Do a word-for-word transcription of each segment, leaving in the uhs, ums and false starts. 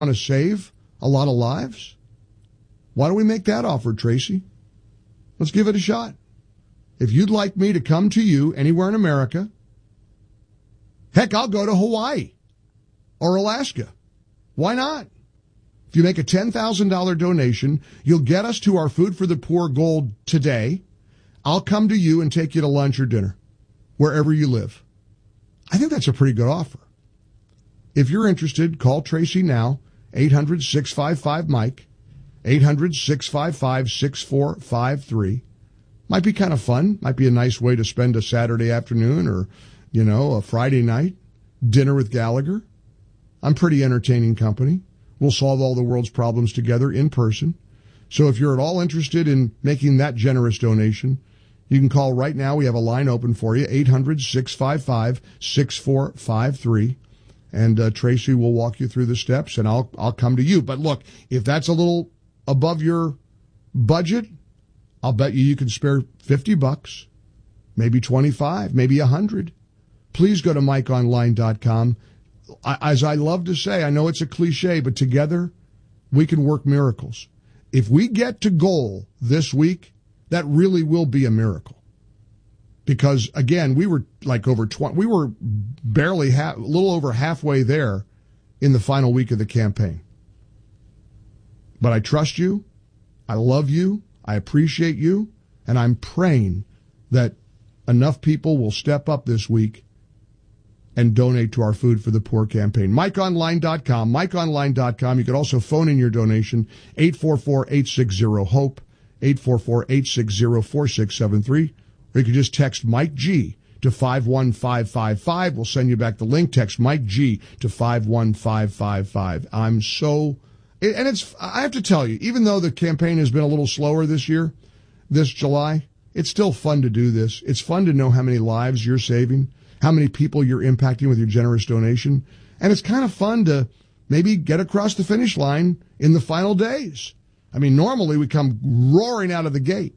want to save a lot of lives? Why don't we make that offer, Tracy? Let's give it a shot. If you'd like me to come to you anywhere in America, heck, I'll go to Hawaii or Alaska. Why not? If you make a ten thousand dollars donation, you'll get us to our Food for the Poor goal today. I'll come to you and take you to lunch or dinner, wherever you live. I think that's a pretty good offer. If you're interested, call Tracy now, eight hundred, six five five, Mike, eight hundred, six five five, six four five three. Might be kind of fun. Might be a nice way to spend a Saturday afternoon or, you know, a Friday night. Dinner with Gallagher. I'm pretty entertaining company. We'll solve all the world's problems together in person. So if you're at all interested in making that generous donation, you can call right now. We have a line open for you, eight hundred, six five five, six four five three. And uh, Tracy will walk you through the steps, and I'll I'll come to you. But look, if that's a little above your budget, I'll bet you you can spare fifty bucks, maybe twenty-five, maybe one hundred. Please go to mike online dot com. As I love to say, I know it's a cliche, but together we can work miracles. If we get to goal this week, that really will be a miracle. Because, again, we were like over twenty, we were barely half, a little over halfway there in the final week of the campaign. But I trust you. I love you. I appreciate you. And I'm praying that enough people will step up this week and donate to our Food for the Poor campaign. mike online dot com, mike online dot com. You could also phone in your donation, eight four four, eight six zero, HOPE, eight four four, eight six zero, four six seven three. Or you could just text Mike G to five one five five five. We'll send you back the link. Text Mike G to five one five five five. I'm so, and it's, I have to tell you, even though the campaign has been a little slower this year, this July, it's still fun to do this. It's fun to know how many lives you're saving, how many people you're impacting with your generous donation. And it's kind of fun to maybe get across the finish line in the final days. I mean, normally we come roaring out of the gate.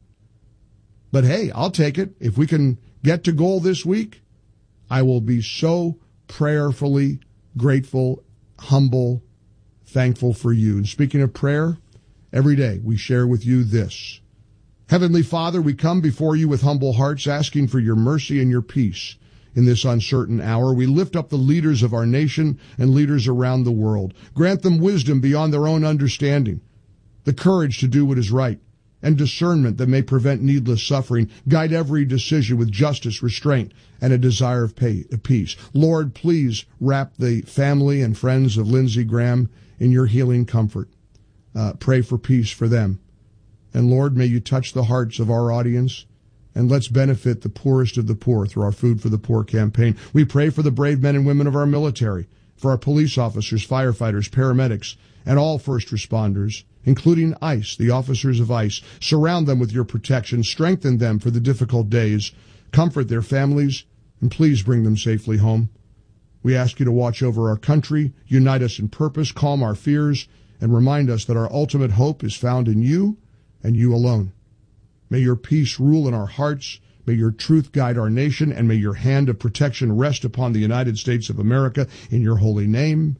But hey, I'll take it. If we can get to goal this week, I will be so prayerfully grateful, humble, thankful for you. And speaking of prayer, every day we share with you this. Heavenly Father, we come before you with humble hearts, asking for your mercy and your peace in this uncertain hour. We lift up the leaders of our nation and leaders around the world. Grant them wisdom beyond their own understanding, the courage to do what is right, and discernment that may prevent needless suffering. Guide every decision with justice, restraint, and a desire of peace. Lord, please wrap the family and friends of Lindsey Graham in your healing comfort. Uh, pray for peace for them. And Lord, may you touch the hearts of our audience, and let's benefit the poorest of the poor through our Food for the Poor campaign. We pray for the brave men and women of our military, for our police officers, firefighters, paramedics, and all first responders, including ICE, the officers of ICE. Surround them with your protection. Strengthen them for the difficult days. Comfort their families, and please bring them safely home. We ask you to watch over our country, unite us in purpose, calm our fears, and remind us that our ultimate hope is found in you and you alone. May your peace rule in our hearts. May your truth guide our nation, and may your hand of protection rest upon the United States of America. In your holy name,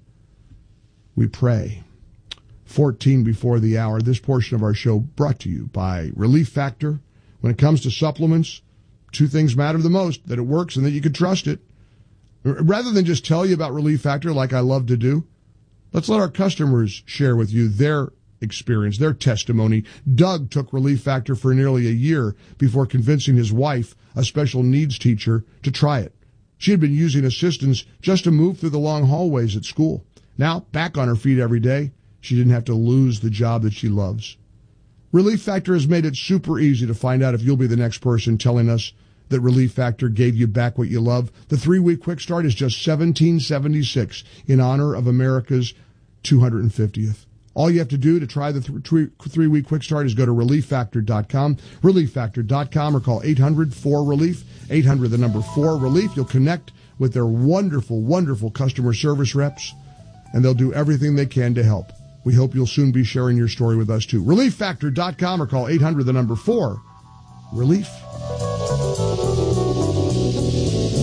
we pray. fourteen before the hour, this portion of our show brought to you by Relief Factor. When it comes to supplements, two things matter the most: that it works and that you can trust it. Rather than just tell you about Relief Factor like I love to do, let's let our customers share with you their experience, their testimony. Doug took Relief Factor for nearly a year before convincing his wife, a special needs teacher, to try it. She had been using assistance just to move through the long hallways at school. Now, back on her feet every day, she didn't have to lose the job that she loves. Relief Factor has made it super easy to find out if you'll be the next person telling us that Relief Factor gave you back what you love. The three-week quick start is just seventeen seventy-six in honor of America's two hundred fiftieth. All you have to do to try the th- three-week quick start is go to relief factor dot com, relief factor dot com, or call eight hundred four relief, eight hundred the number four relief. You'll connect with their wonderful, wonderful customer service reps, and they'll do everything they can to help. We hope you'll soon be sharing your story with us, too. relief factor dot com, or call eight hundred the number four relief.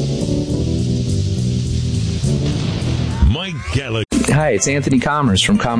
Mike Gallagher. Hi, it's Anthony Commerce from Com.